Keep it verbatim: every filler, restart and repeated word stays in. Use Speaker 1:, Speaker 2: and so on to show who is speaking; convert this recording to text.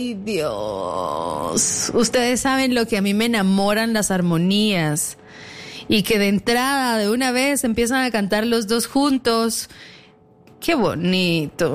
Speaker 1: Ay, Dios. Ustedes saben lo que a mí me enamoran las armonías. Y que de entrada, de una vez, empiezan a cantar los dos juntos. Qué bonito.